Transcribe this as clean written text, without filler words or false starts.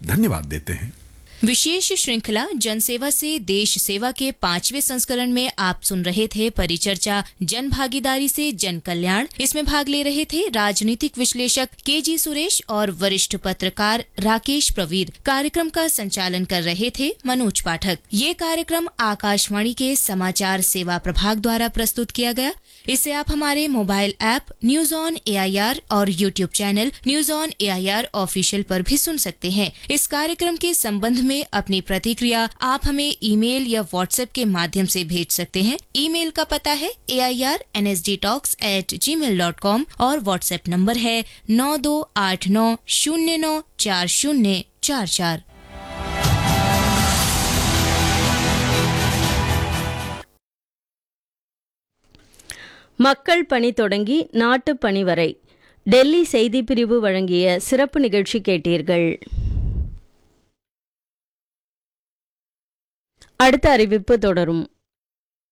धन्यवाद देते हैं। विशेष श्रृंखला जनसेवा से देश सेवा के 5वें संस्करण में आप सुन रहे थे परिचर्चा जन भागीदारी से जन कल्याण। इसमें भाग ले रहे थे राजनीतिक विश्लेषक केजी सुरेश और वरिष्ठ पत्रकार राकेश प्रवीर। कार्यक्रम का संचालन कर रहे थे मनोज पाठक। ये कार्यक्रम आकाशवाणी के समाचार सेवा प्रभाग द्वारा प्रस्तुत किया गया। इसे आप हमारे mobile app news on AIR और YouTube channel news on AIR official पर भी सुन सकते हैं। इस कार्यक्रम के संबंध में अपनी प्रतिक्रिया आप हमें ईमेल या व्हाट्सएप के माध्यम से भेज सकते हैं। ईमेल का पता है airnsdtalks@gmail.com और व्हाट्सएप नंबर है 9289094044। மக்கள் பணி தொடங்கி நாட்டு பணி வரை டெல்லி செய்தி பிரிவு வழங்கிய சிறப்பு நிகழ்ச்சி கேட்டீர்கள். அடுத்த அறிவிப்பு தொடரும்.